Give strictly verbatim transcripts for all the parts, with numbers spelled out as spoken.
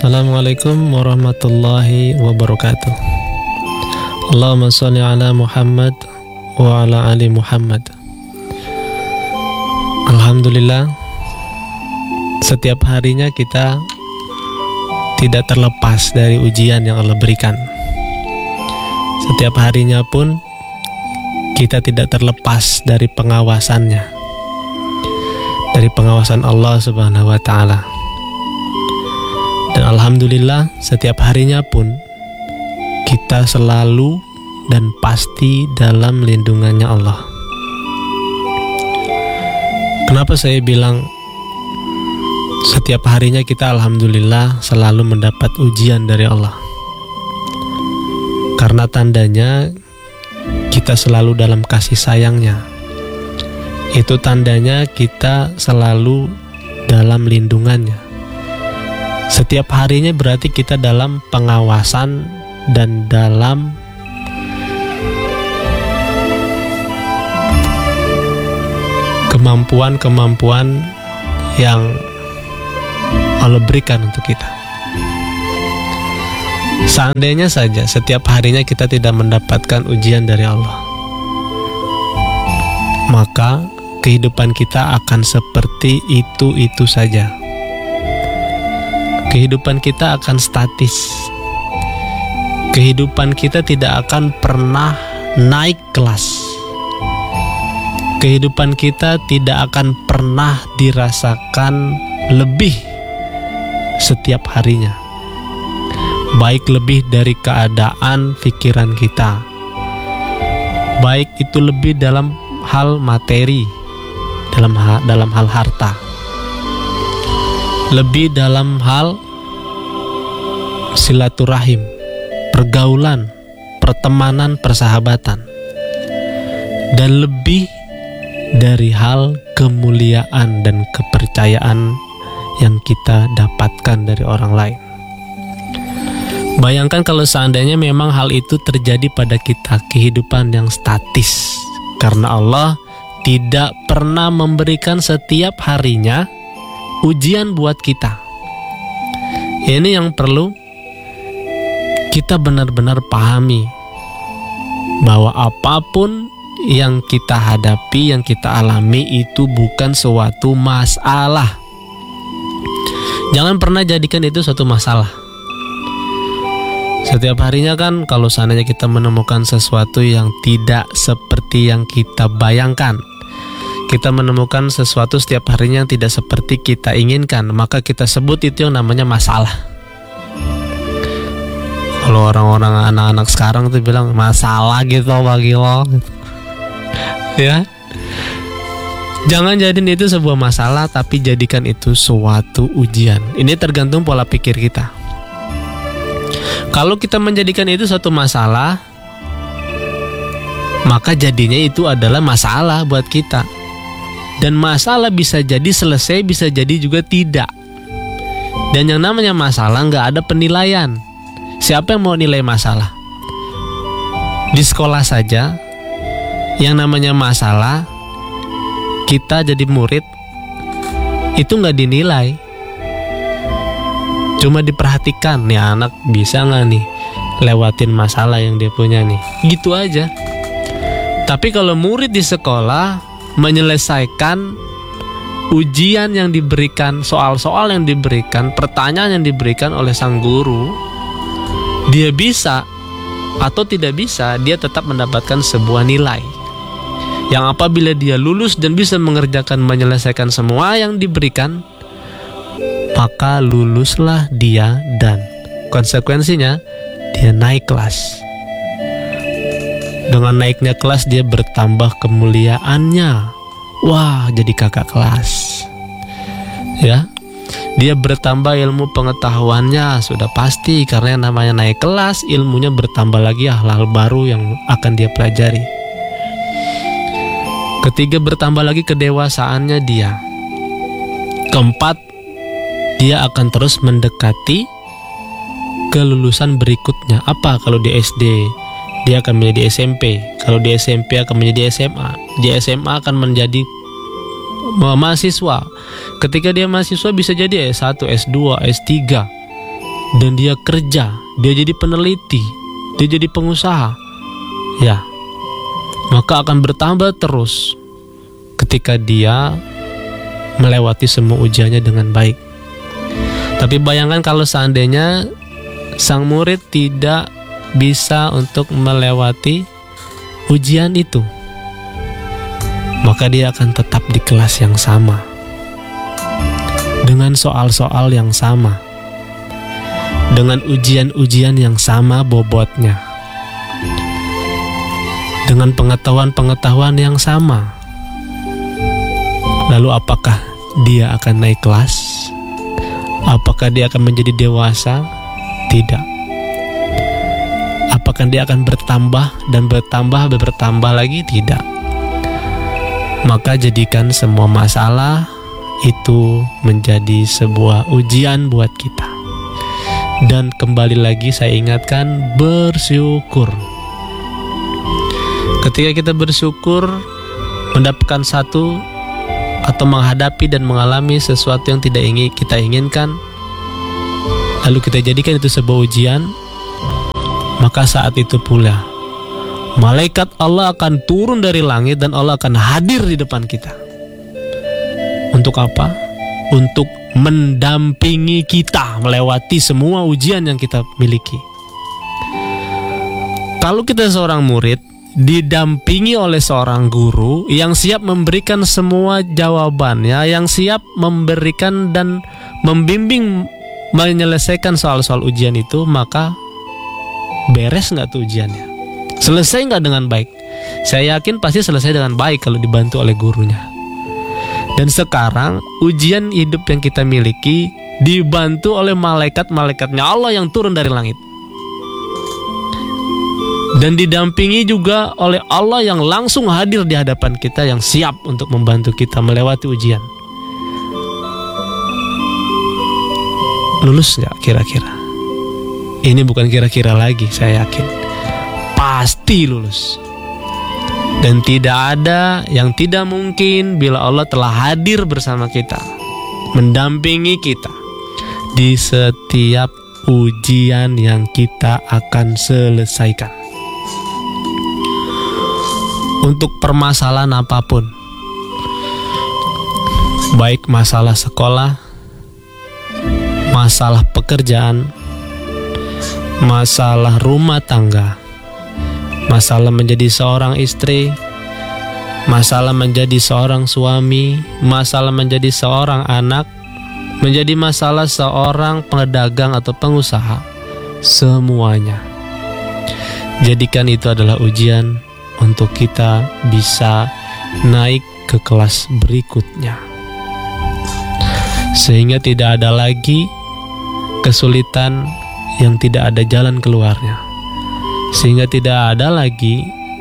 Assalamualaikum warahmatullahi wabarakatuh. Allahumma sholli ala Muhammad wa ala ali Muhammad. Alhamdulillah, setiap harinya kita tidak terlepas dari ujian yang Allah berikan. Setiap harinya pun kita tidak terlepas dari pengawasannya, dari pengawasan Allah Subhanahu wa ta'ala. Dan alhamdulillah, setiap harinya pun kita selalu dan pasti dalam lindungannya Allah. Kenapa saya bilang setiap harinya kita alhamdulillah selalu mendapat ujian dari Allah? Karena tandanya kita selalu dalam kasih sayangnya. Itu tandanya kita selalu dalam lindungannya. Setiap harinya berarti kita dalam pengawasan dan dalam kemampuan-kemampuan yang Allah berikan untuk kita. Seandainya saja setiap harinya kita tidak mendapatkan ujian dari Allah, maka kehidupan kita akan seperti itu-itu saja. Kehidupan kita akan statis. Kehidupan kita tidak akan pernah naik kelas. Kehidupan kita tidak akan pernah dirasakan lebih setiap harinya. Baik lebih dari keadaan pikiran kita, baik itu lebih dalam hal materi, dalam hal, dalam hal harta, lebih dalam hal silaturahim, pergaulan, pertemanan, persahabatan, dan lebih dari hal kemuliaan dan kepercayaan yang kita dapatkan dari orang lain. Bayangkan kalau seandainya memang hal itu terjadi pada kita, kehidupan yang statis, karena Allah tidak pernah memberikan setiap harinya ujian buat kita. Ini yang perlu kita benar-benar pahami, bahwa apapun yang kita hadapi, yang kita alami itu bukan suatu masalah. Jangan pernah jadikan itu suatu masalah. Setiap harinya kan kalau seandainya kita menemukan sesuatu yang tidak seperti yang kita bayangkan, kita menemukan sesuatu setiap harinya yang tidak seperti kita inginkan, maka kita sebut itu yang namanya masalah. Kalau orang-orang anak-anak sekarang tuh bilang masalah gitu bagi lo, ya. Jangan jadiin itu sebuah masalah, tapi jadikan itu suatu ujian. Ini tergantung pola pikir kita. Kalau kita menjadikan itu suatu masalah, maka jadinya itu adalah masalah buat kita. Dan masalah bisa jadi selesai, bisa jadi juga tidak. Dan yang namanya masalah nggak ada penilaian. Siapa yang mau nilai masalah? Di sekolah saja, yang namanya masalah, kita jadi murid, itu nggak dinilai. Cuma diperhatikan, nih anak bisa nggak nih lewatin masalah yang dia punya nih. Gitu aja. Tapi kalau murid di sekolah menyelesaikan ujian yang diberikan, soal-soal yang diberikan, pertanyaan yang diberikan oleh sang guru, dia bisa atau tidak bisa, dia tetap mendapatkan sebuah nilai yang apabila dia lulus dan bisa mengerjakan, menyelesaikan semua yang diberikan, maka luluslah dia dan konsekuensinya dia naik kelas. Dengan naiknya kelas dia bertambah kemuliaannya. Wah, jadi kakak kelas. Ya. Dia bertambah ilmu pengetahuannya, sudah pasti, karena yang namanya naik kelas, ilmunya bertambah lagi, hal-hal baru yang akan dia pelajari. Ketiga, bertambah lagi kedewasaannya dia. Keempat, dia akan terus mendekati kelulusan berikutnya. Apa kalau di S D? Dia akan menjadi S M P. Kalau di S M P akan menjadi S M A. Di S M A akan menjadi mahasiswa. Ketika dia mahasiswa bisa jadi S satu, S dua, S tiga. dan dia kerja, dia jadi peneliti, dia jadi pengusaha, ya, maka akan bertambah terus ketika dia melewati semua ujiannya dengan baik. Tapi bayangkan kalau seandainya sang murid tidak bisa untuk melewati ujian itu, maka dia akan tetap di kelas yang sama, dengan soal-soal yang sama, dengan ujian-ujian yang sama bobotnya, dengan pengetahuan-pengetahuan yang sama. Lalu apakah dia akan naik kelas? Apakah dia akan menjadi dewasa? Tidak. Apakah dia akan bertambah dan bertambah dan bertambah lagi? Tidak. Maka jadikan semua masalah itu menjadi sebuah ujian buat kita. Dan kembali lagi saya ingatkan, bersyukur. Ketika kita bersyukur mendapatkan satu atau menghadapi dan mengalami sesuatu yang tidak ingin kita inginkan, lalu kita jadikan itu sebuah ujian, maka saat itu pula malaikat Allah akan turun dari langit dan Allah akan hadir di depan kita. Untuk apa? Untuk mendampingi kita melewati semua ujian yang kita miliki. Kalau kita seorang murid didampingi oleh seorang guru yang siap memberikan semua jawabannya, yang siap memberikan dan membimbing menyelesaikan soal-soal ujian itu, maka beres nggak tuh ujiannya? Selesai nggak dengan baik? Saya yakin pasti selesai dengan baik kalau dibantu oleh gurunya. Dan sekarang ujian hidup yang kita miliki dibantu oleh malaikat-malaikatnya Allah yang turun dari langit, dan didampingi juga oleh Allah yang langsung hadir di hadapan kita, yang siap untuk membantu kita melewati ujian. Lulus nggak kira-kira? Ini bukan kira-kira lagi, saya yakin pasti lulus. Dan tidak ada yang tidak mungkin bila Allah telah hadir bersama kita, mendampingi kita di setiap ujian yang kita akan selesaikan. Untuk permasalahan apapun, baik masalah sekolah, masalah pekerjaan, masalah rumah tangga, masalah menjadi seorang istri, masalah menjadi seorang suami, masalah menjadi seorang anak, menjadi masalah seorang pedagang atau pengusaha, semuanya jadikan itu adalah ujian untuk kita bisa naik ke kelas berikutnya, sehingga tidak ada lagi kesulitan yang tidak ada jalan keluarnya, sehingga tidak ada lagi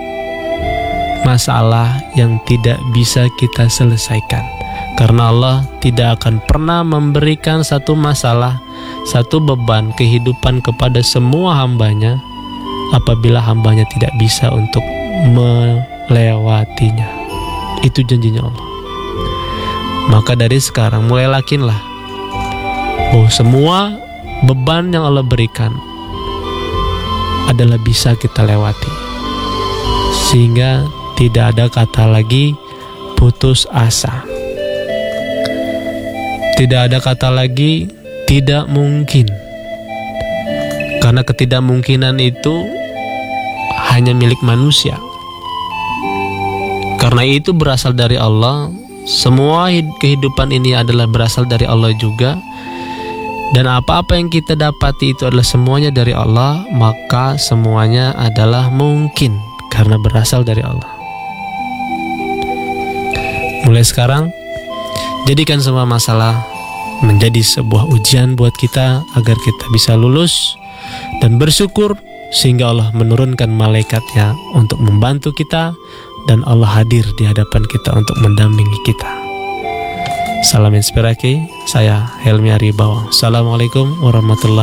masalah yang tidak bisa kita selesaikan. Karena Allah tidak akan pernah memberikan satu masalah, satu beban kehidupan kepada semua hambanya apabila hambanya tidak bisa untuk melewatinya. Itu janjinya Allah. Maka dari sekarang mulai yakinlah bahwa semua beban yang Allah berikan adalah bisa kita lewati, sehingga tidak ada kata lagi putus asa, tidak ada kata lagi tidak mungkin, karena ketidakmungkinan itu hanya milik manusia. Karena itu berasal dari Allah. Semua kehidupan ini adalah berasal dari Allah juga. Dan apa-apa yang kita dapati itu adalah semuanya dari Allah, maka semuanya adalah mungkin karena berasal dari Allah. Mulai sekarang, jadikan semua masalah menjadi sebuah ujian buat kita agar kita bisa lulus dan bersyukur, sehingga Allah menurunkan malaikatnya untuk membantu kita, dan Allah hadir di hadapan kita untuk mendampingi kita. Salam inspirasi, saya Helmi Aribawang. Assalamualaikum warahmatullahi